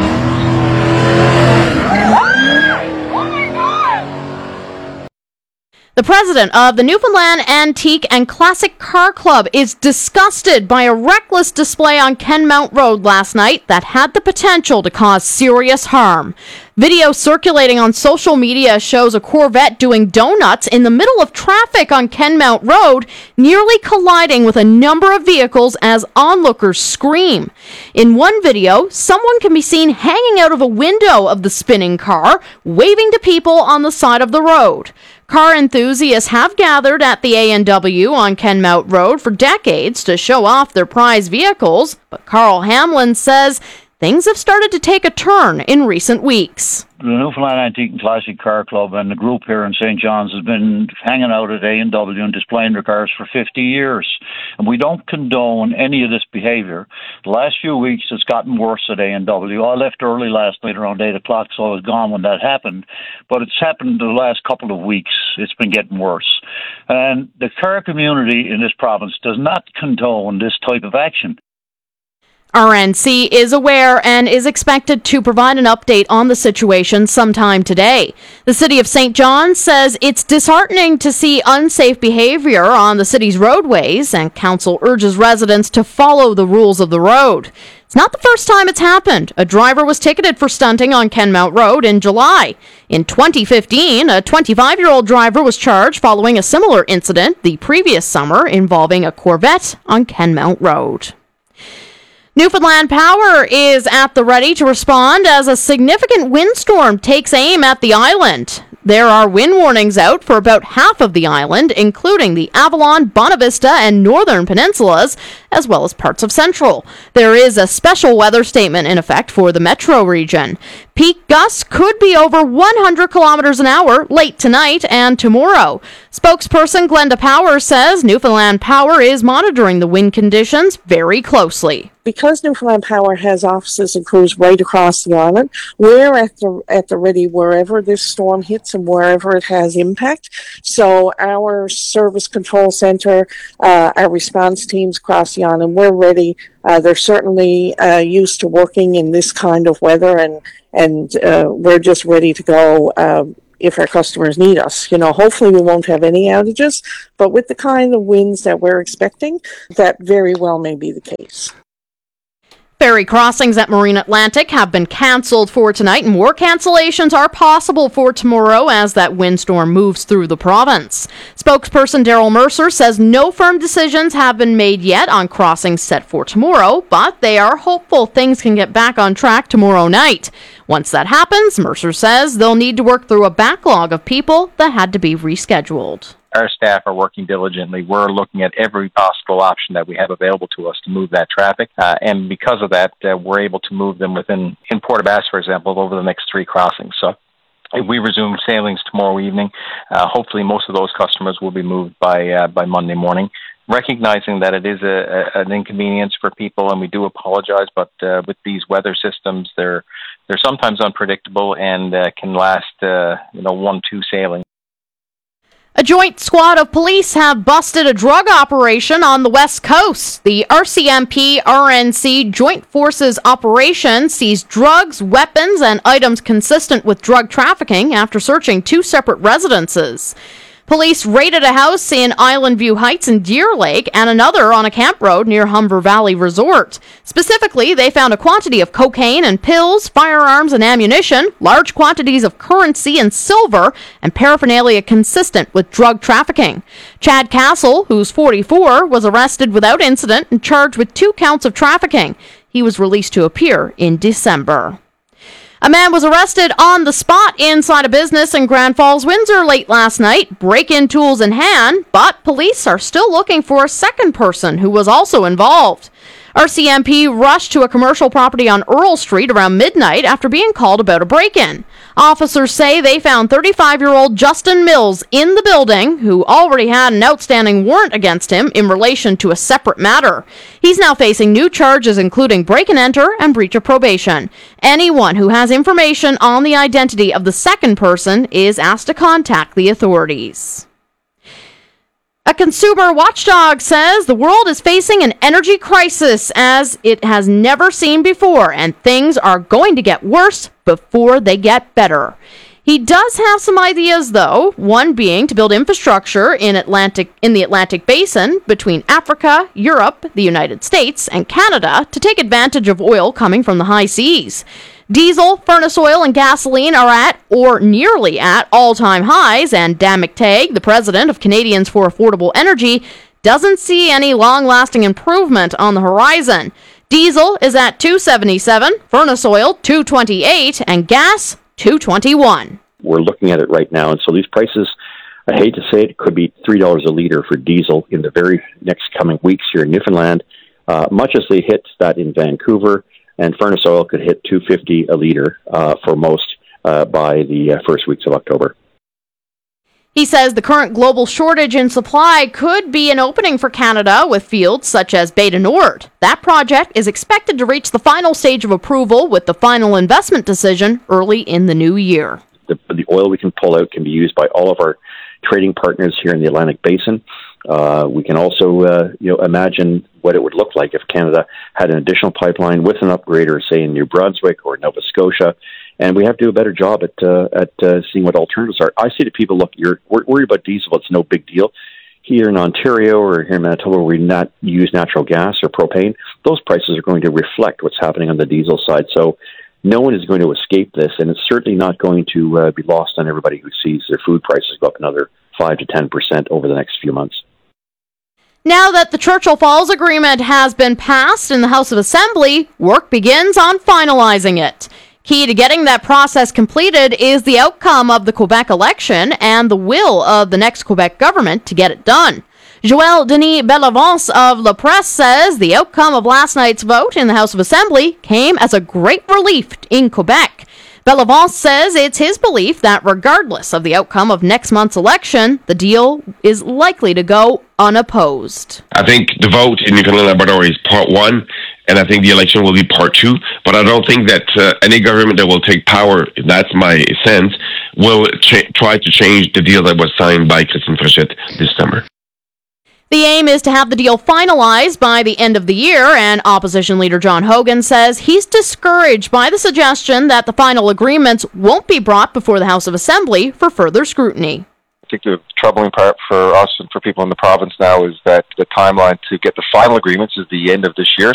The president of the Newfoundland Antique and Classic Car Club is disgusted by a reckless display on Kenmount Road last night that had the potential to cause serious harm. Video circulating on social media shows a Corvette doing donuts in the middle of traffic on Kenmount Road, nearly colliding with a number of vehicles as onlookers scream. In one video, someone can be seen hanging out of a window of the spinning car, waving to people on the side of the road. Car enthusiasts have gathered at the A and W on Kenmount Road for decades to show off their prized vehicles, but Carl Hamlin says things have started to take a turn in recent weeks. The Newfoundland Antique and Classic Car Club and the group here in Saint John's has been hanging out at A and W and displaying their cars for fifty years. And we don't condone any of this behaviour. The last few weeks it's gotten worse at A and W. I left early last night around eight o'clock, so I was gone when that happened. But it's happened the last couple of weeks. It's been getting worse. And the car community in this province does not condone this type of action. R N C is aware and is expected to provide an update on the situation sometime today. The City of Saint John says it's disheartening to see unsafe behavior on the city's roadways, and council urges residents to follow the rules of the road. It's not the first time it's happened. A driver was ticketed for stunting on Kenmount Road in July. In twenty fifteen, a twenty-five-year-old driver was charged following a similar incident the previous summer involving a Corvette on Kenmount Road. Newfoundland Power is at the ready to respond as a significant windstorm takes aim at the island. There are wind warnings out for about half of the island, including the Avalon, Bonavista, and Northern Peninsulas, as well as parts of Central. There is a special weather statement in effect for the metro region. Peak gusts could be over one hundred kilometers an hour late tonight and tomorrow. Spokesperson Glenda Power says Newfoundland Power is monitoring the wind conditions very closely. Because Newfoundland Power has offices and crews right across the island, we're at the at the ready wherever this storm hits and wherever it has impact. So our service control center, uh, our response teams across the island, we're ready. Uh, they're certainly uh, used to working in this kind of weather, and and uh, we're just ready to go uh, if our customers need us. You know, hopefully we won't have any outages, but with the kind of winds that we're expecting, that very well may be the case. Ferry crossings at Marine Atlantic have been cancelled for tonight, and more cancellations are possible for tomorrow as that windstorm moves through the province. Spokesperson Daryl Mercer says no firm decisions have been made yet on crossings set for tomorrow, but they are hopeful things can get back on track tomorrow night. Once that happens, Mercer says they'll need to work through a backlog of people that had to be rescheduled. Our staff are working diligently. We're looking at every possible option that we have available to us to move that traffic. Uh, and because of that, uh, we're able to move them within, in Port aux Basques, for example, over the next three crossings. So if we resume sailings tomorrow evening, uh, hopefully most of those customers will be moved by uh, by Monday morning. Recognizing that it is a, a, an inconvenience for people, and we do apologize, but uh, with these weather systems, they're they're sometimes unpredictable and uh, can last uh, you know one, two sailings. A joint squad of police have busted a drug operation on the West Coast. The R C M P R N C Joint Forces operation seized drugs, weapons, and items consistent with drug trafficking after searching two separate residences. Police raided a house in Island View Heights and Deer Lake and another on a camp road near Humber Valley Resort. Specifically, they found a quantity of cocaine and pills, firearms and ammunition, large quantities of currency and silver, and paraphernalia consistent with drug trafficking. Chad Castle, who's forty-four, was arrested without incident and charged with two counts of trafficking. He was released to appear in December. A man was arrested on the spot inside a business in Grand Falls, Windsor late last night, break-in tools in hand, but police are still looking for a second person who was also involved. R C M P rushed to a commercial property on Earl Street around midnight after being called about a break-in. Officers say they found thirty-five-year-old Justin Mills in the building, who already had an outstanding warrant against him in relation to a separate matter. He's now facing new charges including break-and-enter and breach of probation. Anyone who has information on the identity of the second person is asked to contact the authorities. A consumer watchdog says the world is facing an energy crisis as it has never seen before, and things are going to get worse before they get better. He does have some ideas, though, one being to build infrastructure in Atlantic in the Atlantic Basin between Africa, Europe, the United States, and Canada to take advantage of oil coming from the high seas. Diesel, furnace oil, and gasoline are at, or nearly at, all-time highs, and Dan McTagg, the president of Canadians for Affordable Energy, doesn't see any long-lasting improvement on the horizon. Diesel is at two seventy-seven, furnace oil two twenty-eight, and gas two twenty-one. We're looking at it right now, and so these prices, I hate to say it, could be three dollars a litre for diesel in the very next coming weeks here in Newfoundland, uh, much as they hit that in Vancouver. And furnace oil could hit two fifty a litre uh, for most uh, by the uh, first weeks of October. He says the current global shortage in supply could be an opening for Canada with fields such as Beta Nord. That project is expected to reach the final stage of approval with the final investment decision early in the new year. The, the oil we can pull out can be used by all of our trading partners here in the Atlantic Basin. Uh, we can also, uh, you know, imagine what it would look like if Canada had an additional pipeline with an upgrader, say in New Brunswick or Nova Scotia, and we have to do a better job at uh, at uh, seeing what alternatives are. I say to people, look, you're worried about diesel; it's no big deal. Here in Ontario or here in Manitoba, where we not use natural gas or propane, those prices are going to reflect what's happening on the diesel side. So no one is going to escape this, and it's certainly not going to uh, be lost on everybody who sees their food prices go up another five to ten percent over the next few months. Now that the Churchill Falls Agreement has been passed in the House of Assembly, work begins on finalizing it. Key to getting that process completed is the outcome of the Quebec election and the will of the next Quebec government to get it done. Joël Denis Bellavance of La Presse says the outcome of last night's vote in the House of Assembly came as a great relief in Quebec. Bellavance says it's his belief that regardless of the outcome of next month's election, the deal is likely to go unopposed. I think the vote in Newfoundland and Labrador is part one, and I think the election will be part two. But I don't think that uh, any government that will take power, that's my sense, will ch- try to change the deal that was signed by Christine Frechette this summer. The aim is to have the deal finalized by the end of the year, and opposition leader John Hogan says he's discouraged by the suggestion that the final agreements won't be brought before the House of Assembly for further scrutiny. I think the troubling part for us and for people in the province now is that the timeline to get the final agreements is the end of this year.